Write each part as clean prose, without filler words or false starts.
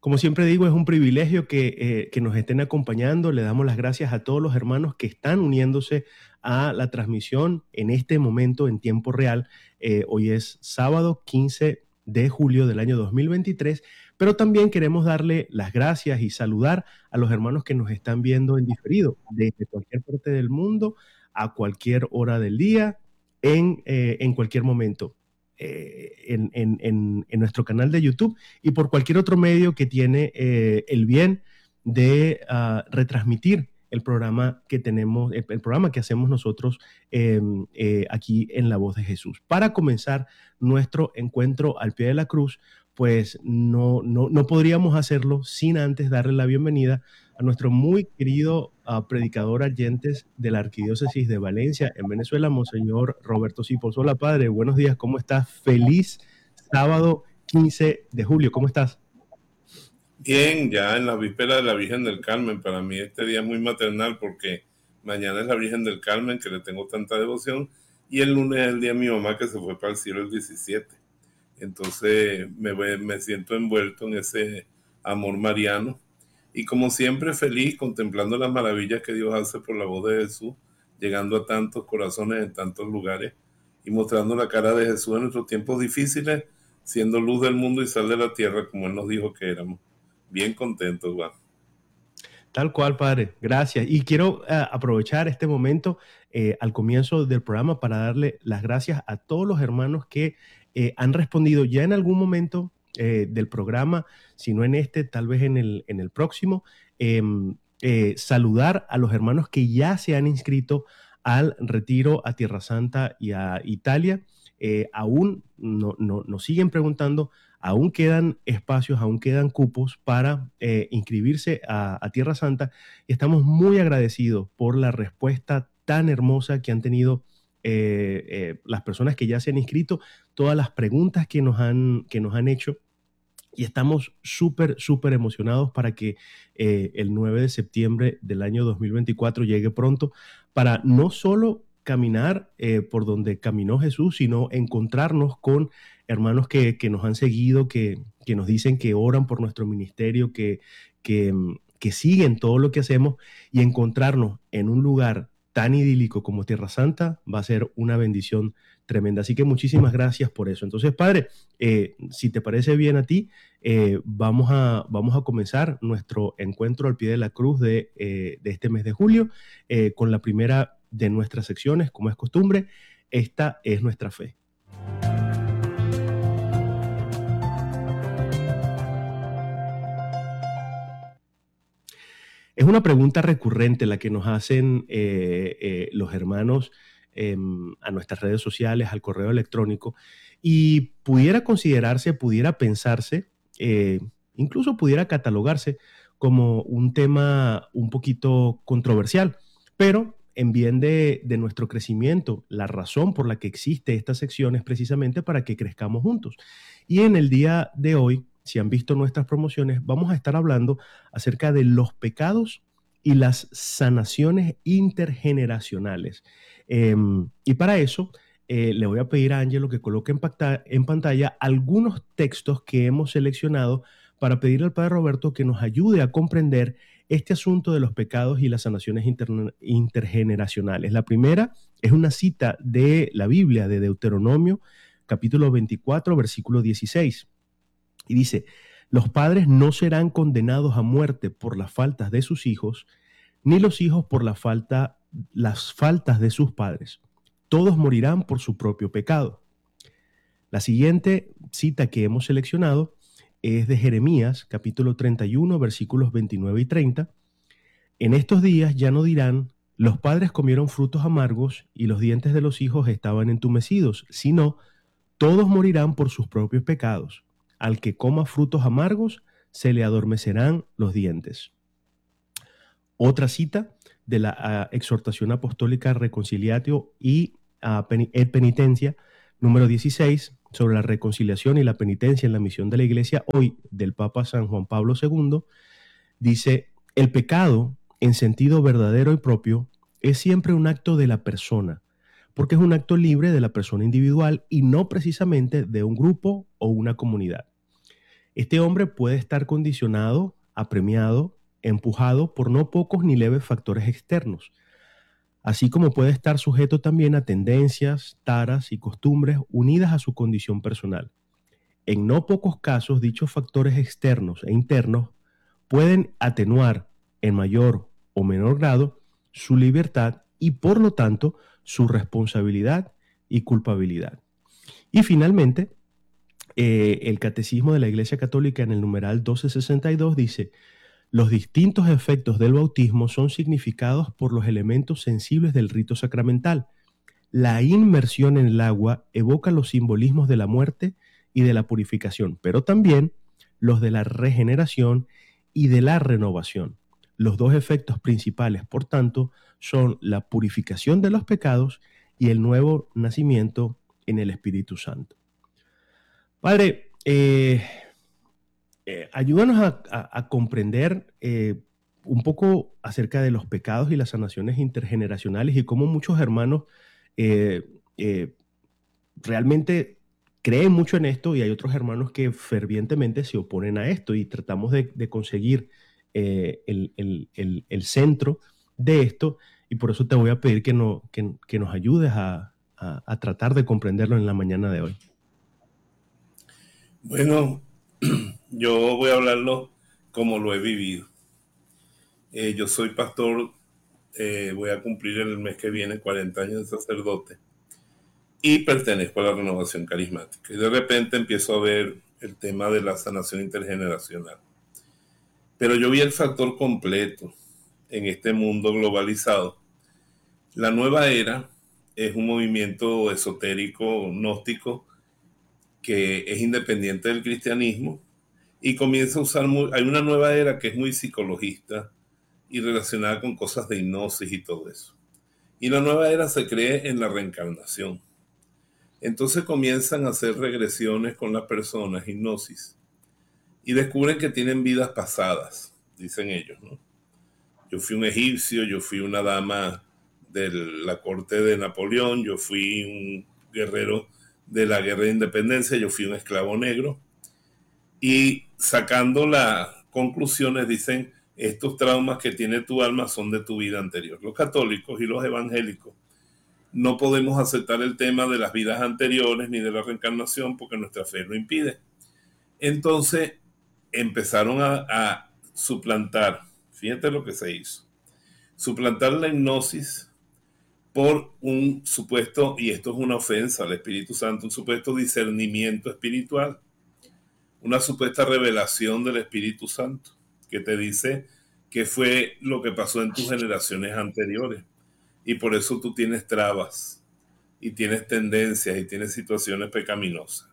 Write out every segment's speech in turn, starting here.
Como siempre digo, es un privilegio que nos estén acompañando. Le damos las gracias a todos los hermanos que están uniéndose a la transmisión en este momento en tiempo real. Hoy es sábado 15 de julio del año 2023, pero también queremos darle las gracias y saludar a los hermanos que nos están viendo en diferido desde cualquier parte del mundo, a cualquier hora del día, en cualquier momento. En nuestro canal de YouTube y por cualquier otro medio que tiene el bien de retransmitir el programa que tenemos, el programa que hacemos nosotros aquí en La Voz de Jesús. Para comenzar nuestro encuentro al pie de la cruz, pues no podríamos hacerlo sin antes darle la bienvenida a nuestro muy querido predicador Allentes de la Arquidiócesis de Valencia, en Venezuela, Monseñor Roberto Sipos. Hola, padre, buenos días, ¿cómo estás? Feliz sábado 15 de julio, ¿cómo estás? Bien, ya en la víspera de la Virgen del Carmen. Para mí este día es muy maternal porque mañana es la Virgen del Carmen, que le tengo tanta devoción, y el lunes es el día de mi mamá, que se fue para el cielo el 17. Entonces me siento envuelto en ese amor mariano. Y como siempre, feliz contemplando las maravillas que Dios hace por la voz de Jesús, llegando a tantos corazones en tantos lugares y mostrando la cara de Jesús en nuestros tiempos difíciles, siendo luz del mundo y sal de la tierra, como Él nos dijo que éramos. Bien contentos, Juan. Tal cual, padre. Gracias. Y quiero aprovechar este momento al comienzo del programa para darle las gracias a todos los hermanos que han respondido ya en algún momento del programa, si no en este, tal vez en el próximo. Saludar a los hermanos que ya se han inscrito al retiro a Tierra Santa y a Italia. Aún nos siguen preguntando. Aún quedan espacios, aún quedan cupos para inscribirse a Tierra Santa y estamos muy agradecidos por la respuesta tan hermosa que han tenido las personas que ya se han inscrito, todas las preguntas que nos han hecho y estamos súper emocionados para que el 9 de septiembre del año 2024 llegue pronto para no solo caminar por donde caminó Jesús, sino encontrarnos con hermanos que nos han seguido, que nos dicen que oran por nuestro ministerio, que siguen todo lo que hacemos y encontrarnos en un lugar tan idílico como Tierra Santa va a ser una bendición tremenda. Así que muchísimas gracias por eso. Entonces, padre, si te parece bien a ti, vamos a comenzar nuestro encuentro al pie de la cruz de este mes de julio con la primera de nuestras secciones, como es costumbre. Esta es nuestra fe. Es una pregunta recurrente la que nos hacen los hermanos a nuestras redes sociales, al correo electrónico, y pudiera considerarse, pudiera pensarse, incluso pudiera catalogarse como un tema un poquito controversial, pero en bien de nuestro crecimiento, la razón por la que existe esta sección es precisamente para que crezcamos juntos. Y en el día de hoy, si han visto nuestras promociones, vamos a estar hablando acerca de los pecados y las sanaciones intergeneracionales. Y para eso le voy a pedir a Ángelo que coloque en pantalla algunos textos que hemos seleccionado para pedirle al Padre Roberto que nos ayude a comprender este asunto de los pecados y las sanaciones intergeneracionales. La primera es una cita de la Biblia, de Deuteronomio, capítulo 24, versículo 16. Y dice, los padres no serán condenados a muerte por las faltas de sus hijos, ni los hijos por las faltas de sus padres. Todos morirán por su propio pecado. La siguiente cita que hemos seleccionado es de Jeremías, capítulo 31, versículos 29 y 30. En estos días ya no dirán, los padres comieron frutos amargos y los dientes de los hijos estaban entumecidos, sino todos morirán por sus propios pecados. Al que coma frutos amargos, se le adormecerán los dientes. Otra cita de la exhortación apostólica Reconciliatio y et Penitencia, número 16, sobre la reconciliación y la penitencia en la misión de la Iglesia hoy, del Papa San Juan Pablo II, dice, el pecado, en sentido verdadero y propio, es siempre un acto de la persona, porque es un acto libre de la persona individual y no precisamente de un grupo o una comunidad. Este hombre puede estar condicionado, apremiado, empujado por no pocos ni leves factores externos, así como puede estar sujeto también a tendencias, taras y costumbres unidas a su condición personal. En no pocos casos, dichos factores externos e internos pueden atenuar en mayor o menor grado su libertad y por lo tanto su responsabilidad y culpabilidad. Y finalmente, el Catecismo de la Iglesia Católica en el numeral 1262 dice: los distintos efectos del bautismo son significados por los elementos sensibles del rito sacramental. La inmersión en el agua evoca los simbolismos de la muerte y de la purificación, pero también los de la regeneración y de la renovación. Los dos efectos principales, por tanto, son la purificación de los pecados y el nuevo nacimiento en el Espíritu Santo. Padre, ayúdanos a comprender un poco acerca de los pecados y las sanaciones intergeneracionales y cómo muchos hermanos eh, eh, realmente creen mucho en esto y hay otros hermanos que fervientemente se oponen a esto y tratamos de conseguir el centro de esto y por eso te voy a pedir que nos ayudes a tratar de comprenderlo en la mañana de hoy. Bueno, yo voy a hablarlo como lo he vivido. Yo soy pastor, voy a cumplir el mes que viene 40 años de sacerdote y pertenezco a la renovación carismática. Y de repente empiezo a ver el tema de la sanación intergeneracional. Pero yo vi el factor completo en este mundo globalizado. La nueva era es un movimiento esotérico, gnóstico, que es independiente del cristianismo y comienza a usar, hay una nueva era que es muy psicologista y relacionada con cosas de hipnosis y todo eso. Y la nueva era se cree en la reencarnación. Entonces comienzan a hacer regresiones con las personas, hipnosis, y descubren que tienen vidas pasadas, dicen ellos, ¿no? Yo fui un egipcio, yo fui una dama de la corte de Napoleón, yo fui un guerrero de la guerra de independencia, yo fui un esclavo negro. Y sacando las conclusiones dicen, estos traumas que tiene tu alma son de tu vida anterior. Los católicos y los evangélicos no podemos aceptar el tema de las vidas anteriores ni de la reencarnación porque nuestra fe lo impide. Entonces empezaron a suplantar, fíjate lo que se hizo, suplantar la hipnosis por un supuesto, y esto es una ofensa al Espíritu Santo, un supuesto discernimiento espiritual, una supuesta revelación del Espíritu Santo que te dice qué fue lo que pasó en tus generaciones anteriores. Y por eso tú tienes trabas y tienes tendencias y tienes situaciones pecaminosas.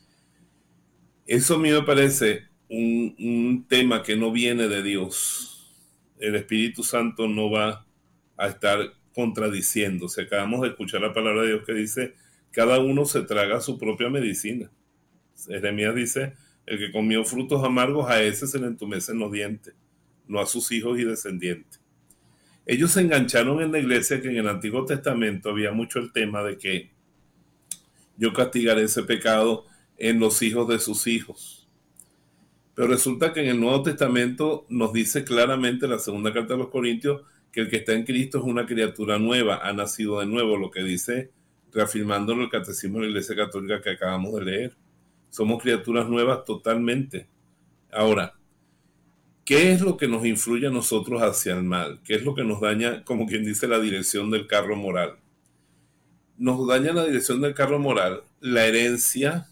Eso a mí me parece un tema que no viene de Dios. El Espíritu Santo no va a estar contradiciéndose. Acabamos de escuchar la palabra de Dios que dice, cada uno se traga su propia medicina. Jeremías dice, el que comió frutos amargos, a ese se le entumecen los dientes, no a sus hijos y descendientes. Ellos se engancharon en la iglesia, que en el Antiguo Testamento había mucho el tema de que yo castigaré ese pecado en los hijos de sus hijos. Pero resulta que en el Nuevo Testamento nos dice claramente la segunda carta de los Corintios que el que está en Cristo es una criatura nueva, ha nacido de nuevo, lo que dice reafirmándolo el Catecismo de la Iglesia Católica que acabamos de leer. Somos criaturas nuevas totalmente. Ahora, ¿qué es lo que nos influye a nosotros hacia el mal? ¿Qué es lo que nos daña, como quien dice, la dirección del carro moral? Nos daña la dirección del carro moral, la herencia,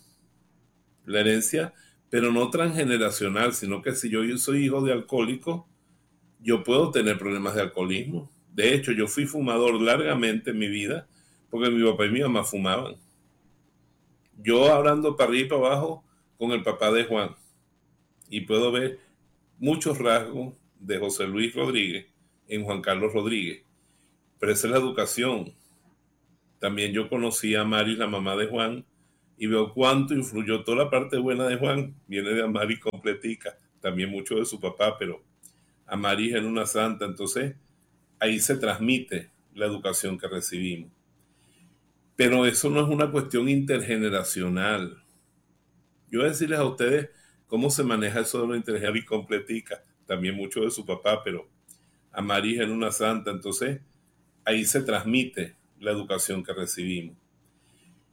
pero no transgeneracional, sino que si yo soy hijo de alcohólico, yo puedo tener problemas de alcoholismo. De hecho, yo fui fumador largamente en mi vida, porque mi papá y mi mamá fumaban. Yo hablando para arriba y para abajo con el papá de Juan, y puedo ver muchos rasgos de José Luis Rodríguez en Juan Carlos Rodríguez. Pero esa es la educación. También yo conocí a Mari, la mamá de Juan, y veo cuánto influyó toda la parte buena de Juan. Viene de Amari completica, también mucho de su papá, pero Amari era una santa. Entonces ahí se transmite la educación que recibimos. Pero eso no es una cuestión intergeneracional. Yo voy a decirles a ustedes ¿Cómo se maneja eso de la inteligencia y completica? También mucho de su papá, pero a María era una santa, entonces ahí se transmite la educación que recibimos.